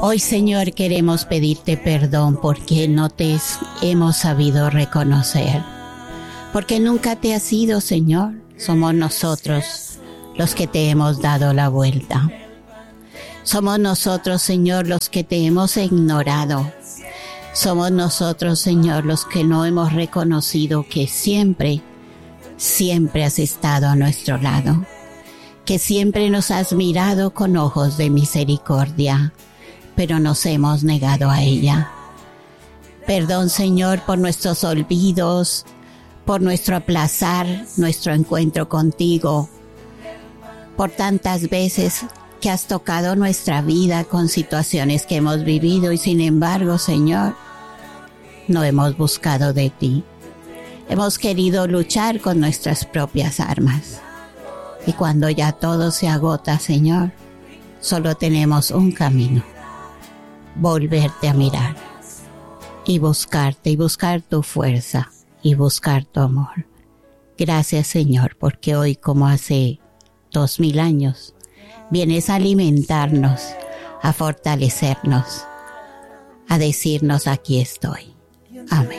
Hoy, Señor, queremos pedirte perdón porque no te hemos sabido reconocer. Porque nunca te has ido, Señor. Somos nosotros los que te hemos dado la vuelta. Somos nosotros, Señor, los que te hemos ignorado. Somos nosotros, Señor, los que no hemos reconocido que siempre has estado a nuestro lado. Que siempre nos has mirado con ojos de misericordia, pero nos hemos negado a ella. Perdón, Señor, por nuestros olvidos, por nuestro aplazar nuestro encuentro contigo, por tantas veces que has tocado nuestra vida con situaciones que hemos vivido y sin embargo, Señor, no hemos buscado de ti. Hemos querido luchar con nuestras propias armas. Y cuando ya todo se agota, Señor, solo tenemos un camino: volverte a mirar y buscarte y buscar tu fuerza y buscar tu amor. Gracias, Señor, porque hoy, como hace 2000 años, vienes a alimentarnos, a fortalecernos, a decirnos: aquí estoy. Amén.